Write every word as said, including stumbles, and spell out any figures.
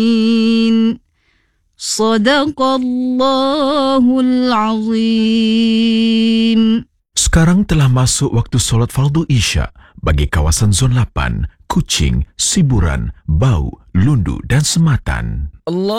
Sadaqallahul azim. Sekarang telah masuk waktu solat fardu Isya bagi kawasan Zon lapan, Kuching, Siburan, Bau, Lundu dan Sematan. Allah